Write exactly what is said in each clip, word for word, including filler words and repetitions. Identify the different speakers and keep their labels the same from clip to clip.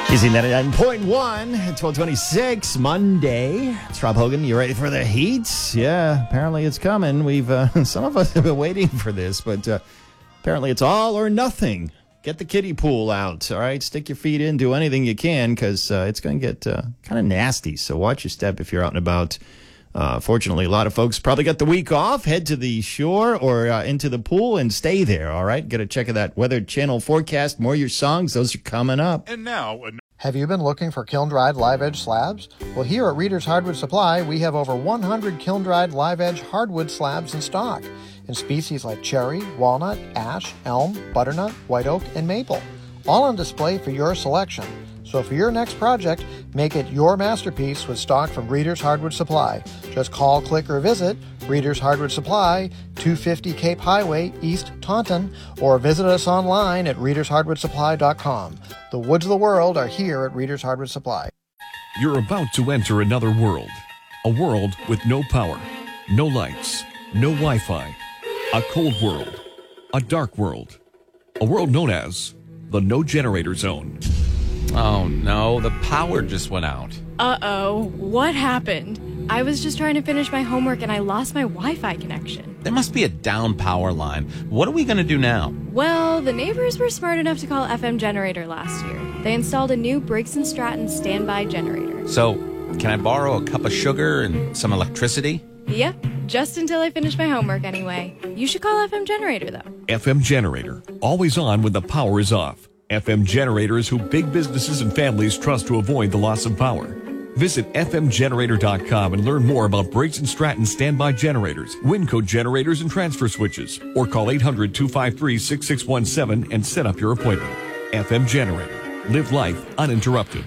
Speaker 1: Easy ninety-nine point one, twelve twenty-six, Monday. It's Rob Hogan. You ready for the heat? Yeah, apparently it's coming. We've uh, some of us have been waiting for this, but uh, apparently it's all or nothing. Get the kiddie pool out, all right? Stick your feet in, do anything you can, because uh, it's going to get uh, kind of nasty. So watch your step if you're out and about. Uh, fortunately, a lot of folks probably got the week off. Head to the shore or uh, into the pool and stay there, all right? Get a check of that Weather Channel forecast. More of your songs. Those are coming up.
Speaker 2: And now... A-
Speaker 3: Have you been looking for kiln-dried live-edge slabs? Well, here at Reader's Hardwood Supply, we have over one hundred kiln-dried live-edge hardwood slabs in stock in species like cherry, walnut, ash, elm, butternut, white oak, and maple, all on display for your selection. So for your next project, make it your masterpiece with stock from Reader's Hardwood Supply. Just call, click, or visit Reader's Hardwood Supply, two fifty Cape Highway, East Taunton, or visit us online at readers hardwood supply dot com. The woods of the world are here at Reader's Hardwood Supply.
Speaker 4: You're about to enter another world. A world with no power, no lights, no Wi-Fi. A cold world. A dark world. A world known as the No Generator Zone.
Speaker 5: Oh no, the power just went out.
Speaker 6: Uh-oh, what happened? I was just trying to finish my homework and I lost my Wi-Fi connection.
Speaker 5: There must be a down power line. What are we going to do now?
Speaker 6: Well, the neighbors were smart enough to call F M Generator last year. They installed a new Briggs and Stratton standby generator.
Speaker 5: So, can I borrow a cup of sugar and some electricity?
Speaker 6: Yep, just until I finish my homework anyway. You should call F M Generator, though.
Speaker 4: F M Generator, always on when the power is off. F M Generator is who big businesses and families trust to avoid the loss of power. Visit f m generator dot com and learn more about Briggs and Stratton standby generators, Winco generators, and transfer switches. Or call eight hundred, two five three, six six one seven and set up your appointment. F M Generator. Live life uninterrupted.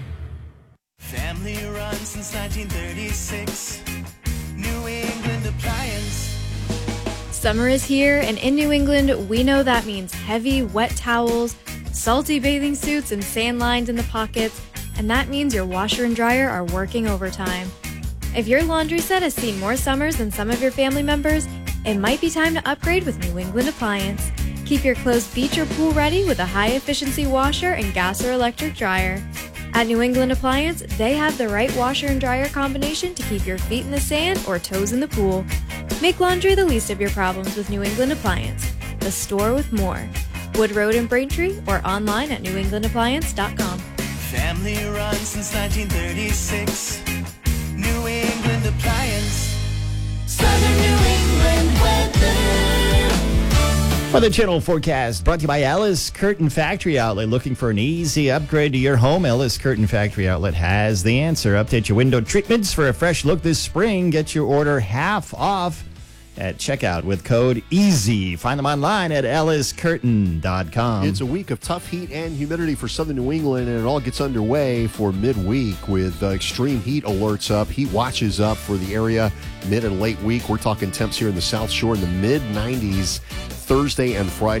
Speaker 7: Family run since nineteen thirty-six. New England Appliance.
Speaker 6: Summer is here, and in New England, we know that means heavy, wet towels, salty bathing suits, and sand lines in the pockets. And that means your washer and dryer are working overtime. If your laundry set has seen more summers than some of your family members, it might be time to upgrade with New England Appliance. Keep your clothes beach or pool ready with a high-efficiency washer and gas or electric dryer. At New England Appliance, they have the right washer and dryer combination to keep your feet in the sand or toes in the pool. Make laundry the least of your problems with New England Appliance, the store with more. Wood Road in Braintree or online at new england appliance dot com.
Speaker 7: Family run since nineteen thirty-six. New England Appliance. Southern New England weather.
Speaker 1: Weather Channel forecast brought to you by Ellis Curtain Factory Outlet. Looking for an easy upgrade to your home? Ellis Curtain Factory Outlet has the answer. Update your window treatments for a fresh look this spring. Get your order half off at checkout with code EASY. Find them online at ellis curtain dot com.
Speaker 8: It's a week of tough heat and humidity for southern New England, and it all gets underway for midweek with uh, extreme heat alerts up, heat watches up for the area mid and late week. We're talking temps here in the South Shore in the mid nineties Thursday and Friday.